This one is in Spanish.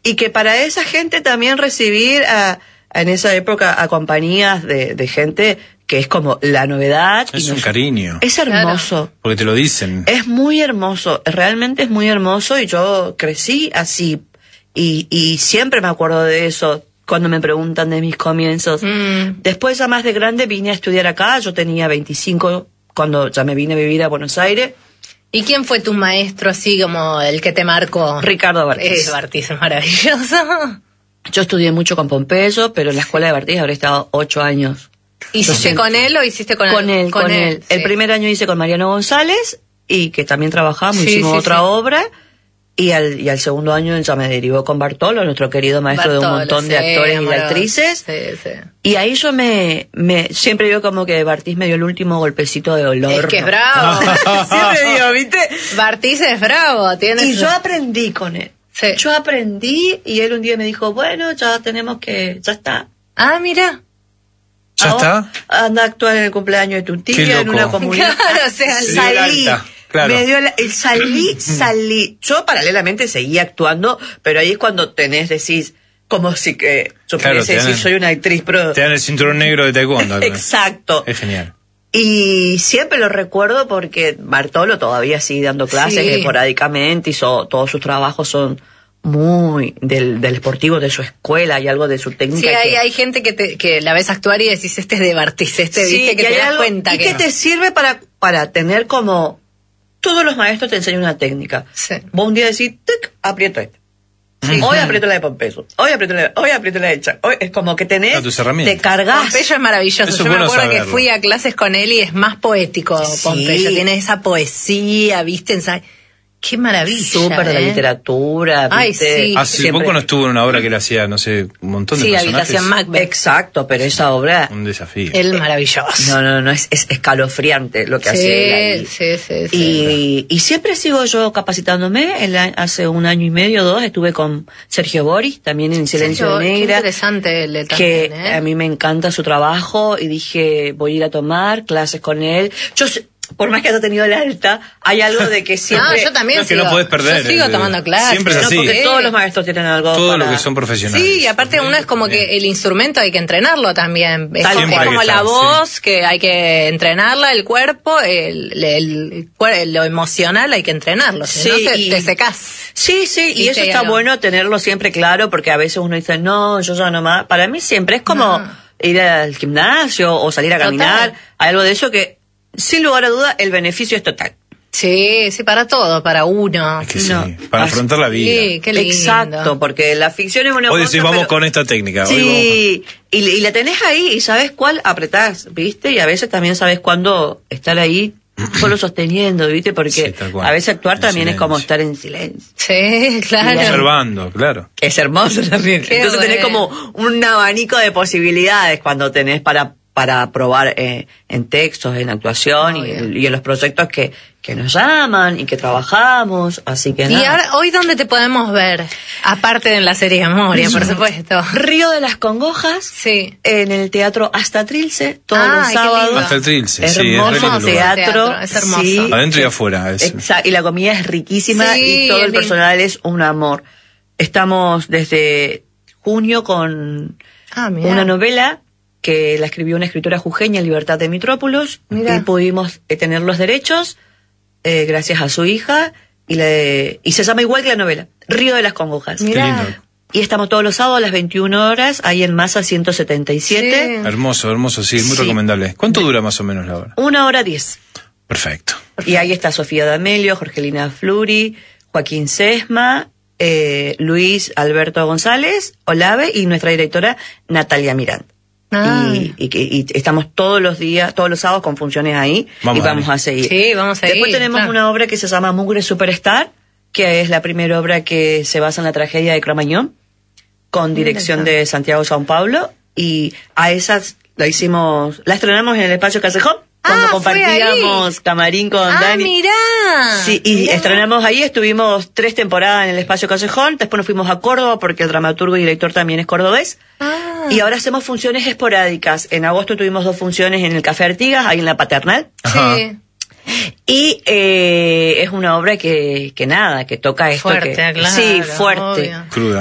Y que para esa gente también recibir en esa época a compañías de gente que es como la novedad. Es un cariño. Es hermoso. Claro. Porque te lo dicen. Es muy hermoso, realmente es muy hermoso y yo crecí así. Y siempre me acuerdo de eso cuando me preguntan de mis comienzos. Después, ya más de grande, vine a estudiar acá. Yo tenía 25 cuando ya me vine a vivir a Buenos Aires. ¿Y quién fue tu maestro así como el que te marcó? Ricardo Bartiz. Bartiz es maravilloso. Yo estudié mucho con Pompeyo, pero en la escuela de Bartiz habré estado 8 años. ¿Hiciste con él o hiciste con él? Con él. Sí. El primer año hice con Mariano González, y que también trabajamos, hicimos otra obra. Y al segundo año ya me derivó con Bartolo, nuestro querido maestro de un montón de actores y de actrices. Y ahí yo siempre digo como que Bartiz me dio el último golpecito de dolor. Es que es bravo. Siempre digo, ¿viste? Bartiz es bravo. Y yo aprendí con él. Sí. Yo aprendí y él un día me dijo, bueno, ya está. Ah, mira. ¿Ya está? Anda a actuar en el cumpleaños de tu tía en una comunidad. Claro, o sea, salí. Claro. Me dio salí. Yo paralelamente seguía actuando, pero ahí es cuando decís, como si que yo pudiese decir, soy una actriz, pero... Te dan el cinturón negro de taekwondo. Exacto. Es genial. Y siempre lo recuerdo porque Bartolo todavía sigue dando clases esporádicamente y todos sus trabajos son muy del deportivo de su escuela y algo de su técnica. Sí, hay gente que la ves actuar y decís, este es de Bartiz, viste, que te das cuenta. Y que te sirve para tener como... Todos los maestros te enseñan una técnica. Sí. Vos un día decís, tic, aprieto esta. Sí. Hoy aprieto la de Pompeyo. Hoy aprieto la de Chac. Hoy es como que tenés, te cargas. Pompeyo es maravilloso. Yo me acuerdo que fui a clases con él y es más poético Pompeyo. Tiene esa poesía, viste, qué maravilla. Súper de la literatura, ¿viste? Ay, sí. Hace poco no estuvo en una obra que él hacía, no sé, un montón de personajes. Sí, Habitación Macbeth. Exacto, pero esa obra... Un desafío. Él maravilloso. No, es escalofriante lo que hace él ahí. Sí. Y siempre sigo yo capacitándome. Hace 1 año y medio, 2, estuve con Sergio Boris, también en Silencio de Negra. Qué interesante él también, que a mí me encanta su trabajo y dije, voy a ir a tomar clases con él. Por más que haya tenido el alta, hay algo de que siempre... No, yo también que no podés perder. Yo sigo tomando clases. Siempre es así. Porque todos los maestros tienen algo Todo lo que son profesionales. Sí, y aparte uno es como que el instrumento hay que entrenarlo también. Es como que la voz, que hay que entrenarla, el cuerpo, lo emocional hay que entrenarlo. Si no, te secás. Sí, y eso está bueno tenerlo siempre claro, porque a veces uno dice, no, yo ya no más. Para mí siempre es como ir al gimnasio o salir a caminar. Hay algo de eso que... Sin lugar a duda, el beneficio es total. Sí, para todo, para uno. Es que para afrontar la vida. Sí, qué lindo. Exacto, porque la ficción es una Hoy cosa... decís, vamos con esta técnica. Sí, y la tenés ahí y sabes cuál apretás, ¿viste? Y a veces también sabes cuándo estar ahí solo sosteniendo, ¿viste? Porque a veces actuar también es como estar en silencio. Sí, claro. Observando, claro. Que es hermoso también. Entonces tenés como un abanico de posibilidades cuando tenés para probar en textos, en actuación y en los proyectos que nos llaman y que trabajamos, así que nada. ¿Y ahora, hoy dónde te podemos ver? Aparte de la serie Memoria, por supuesto. Río de las Congojas, en el Teatro Hasta Trilce, todos los sábados. Hasta el Trilce, hermoso teatro. Es hermoso. Sí, adentro y afuera. Exacto, y la comida es riquísima y todo el personal es un amor. Estamos desde junio con una novela que la escribió una escritora jujeña, Libertad de Mitrópolis, y pudimos tener los derechos gracias a su hija, y se llama igual que la novela, Río de las Congojas. Mirá. Y estamos todos los sábados a las 21 horas, ahí en Masa 177. Sí. Hermoso, muy recomendable. ¿Cuánto dura más o menos la obra? 1 hora 10. Perfecto. Y ahí está Sofía D'Amelio, Jorgelina Fluri, Joaquín Sesma, Luis Alberto González, Olave, y nuestra directora Natalia Miranda. Y estamos todos los días, todos los sábados con funciones ahí, vamos a seguir. Sí, vamos a seguir. Después tenemos una obra que se llama Mugre Superstar, que es la primera obra que se basa en la tragedia de Cromañón, con dirección de Santiago São Paulo, y a esas la estrenamos en el Espacio Callejón, cuando compartíamos camarín con Dani. Mirá. Sí, y estrenamos ahí, estuvimos 3 temporadas en el Espacio Callejón, después nos fuimos a Córdoba porque el dramaturgo y director también es cordobés. Y ahora hacemos funciones esporádicas. En agosto tuvimos 2 funciones en el Café Artigas, ahí en la Paternal. Sí. Y es una obra que toca esto. Fuerte, claro. Sí, fuerte. Cruda.